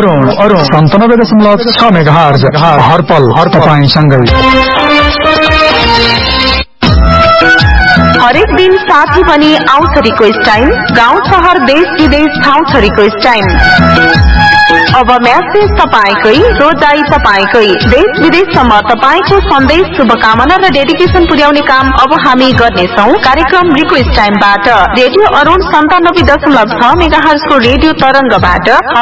Arun 97.6 megahertz हरपल तपाईंसँगै। हरेक दिन साथी पनि आउँछ रिक्वेस्ट टाइम, गाउँ शहर देश विदेश ठाउँ छ रिक्वेस्ट टाइम। अब म्यासेज तपाईकै, रोजाई तपाईकै, देश विदेशसम्म तपाईको सन्देश, शुभकामना र डेडिकेसन पुर्याउने काम अब हामी गर्नेछौ कार्यक्रम रिक्वेस्ट टाइमबाट। Radio Arun 97.6 मेगाहर्जको radio तरंगबाट